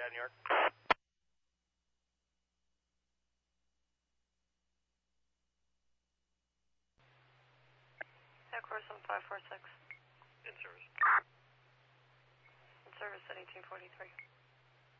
Dad, New York. Headquarters 7546. In service. In service at 1843.